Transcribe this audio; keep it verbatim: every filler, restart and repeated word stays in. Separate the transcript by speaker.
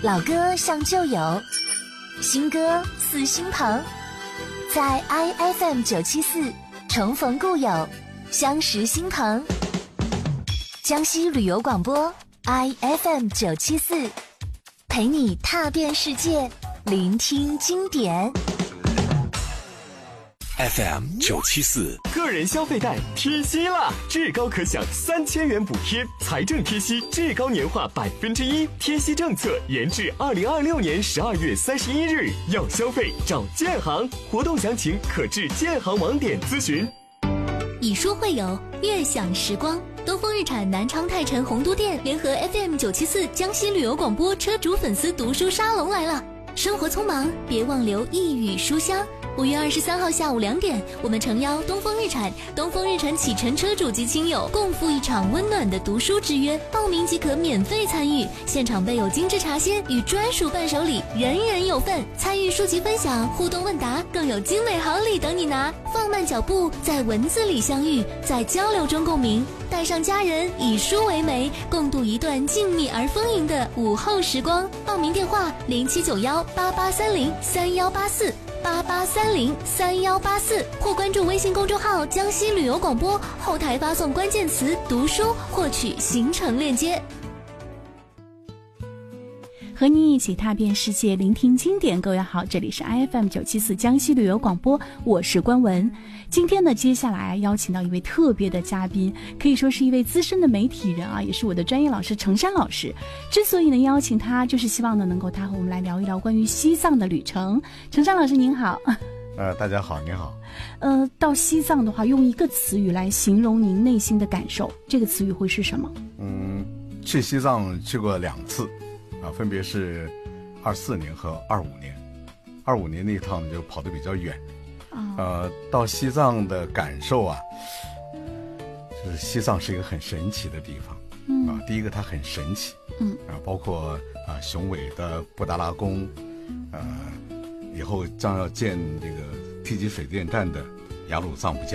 Speaker 1: 老歌像旧友，新歌似新朋，在 I F M 九七四重逢故友，相识新朋。江西旅游广播 I F M 九七四，陪你踏遍世界，聆听经典。
Speaker 2: F M 九七四，
Speaker 3: 个人消费贷贴息啦！至高可享三千元补贴，财政贴息至高年化百分之一，贴息政策延至二零二六年十二月三十一日。要消费找建行，活动详情可至建行网点咨询。
Speaker 4: 以书会友，悦享时光。东风日产南昌泰城洪都店联合 F M 九七四江西旅游广播车主粉丝读书沙龙来了。生活匆忙，别忘留一语书香。五月二十三号下午两点，我们诚邀东风日产、东风日产启辰车主及亲友共赴一场温暖的读书之约，报名即可免费参与，现场备有精致茶歇与专属伴手礼，人人有份。参与书籍分享、互动问答，更有精美好礼等你拿。放慢脚步，在文字里相遇，在交流中共鸣，带上家人，以书为媒，共度一段静谧而丰盈的午后时光。报名电话零七九幺八八三零三幺八四。八八三零三幺八四，或关注微信公众号江西旅游广播，后台发送关键词读书获取行程链接。
Speaker 5: 和你一起踏遍世界，聆听经典。各位好，这里是 I F M 九七四江西旅游广播，我是关文。今天呢，接下来邀请到一位特别的嘉宾，可以说是一位资深的媒体人啊，也是我的专业老师程山老师。之所以能邀请他，就是希望呢能够他和我们来聊一聊关于西藏的旅程。程山老师您好。
Speaker 6: 呃，大家好，您好。
Speaker 5: 呃，到西藏的话，用一个词语来形容您内心的感受，这个词语会是什么？嗯，
Speaker 6: 去西藏去过两次。啊，分别是二四年和二五年。二五年那一趟就跑得比较远，哦、呃，到西藏的感受啊，就是西藏是一个很神奇的地方。嗯啊，第一个它很神奇，嗯啊，包括啊雄伟的布达拉宫，呃，以后将要建这个梯级水电站的雅鲁藏布江。